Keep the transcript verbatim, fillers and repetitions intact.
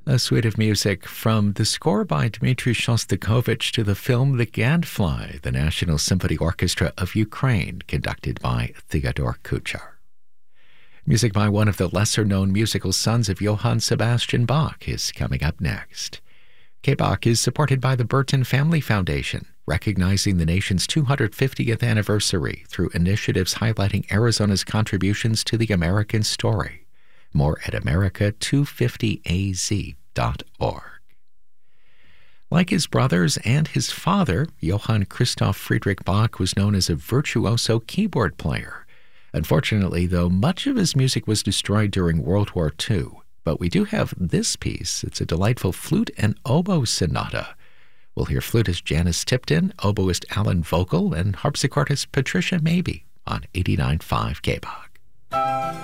A suite of music from the score by Dmitry Shostakovich to the film The Gadfly, the National Symphony Orchestra of Ukraine, conducted by Theodore Kuchar. Music by one of the lesser-known musical sons of Johann Sebastian Bach is coming up next. K-Bach is supported by the Burton Family Foundation, recognizing the nation's two hundred fiftieth anniversary through initiatives highlighting Arizona's contributions to the American story. More at America two fifty A Z dot org. Like his brothers and his father, Johann Christoph Friedrich Bach was known as a virtuoso keyboard player. Unfortunately, though, much of his music was destroyed during World War Two. But we do have this piece. It's a delightful flute and oboe sonata. We'll hear flutist Janice Tipton, oboist Alan Vogel, and harpsichordist Patricia Maybe on eighty-nine point five K-Bach.